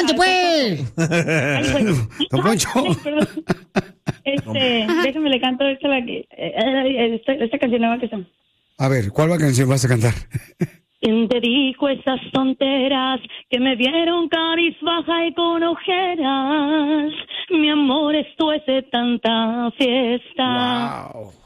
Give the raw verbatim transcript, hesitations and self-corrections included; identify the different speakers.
Speaker 1: cante, pues.
Speaker 2: Ay, pues.
Speaker 1: Don Poncho.
Speaker 2: Ay, perdón. Este, déjame le canto esta, la que, eh, esta, esta canción nueva que son.
Speaker 1: A ver, ¿cuál va canción vas a cantar?
Speaker 2: ¿Quién te dijo esas tonteras que me vieron cabizbaja y con ojeras? Mi amor, esto es de tanta fiesta.
Speaker 1: Wow.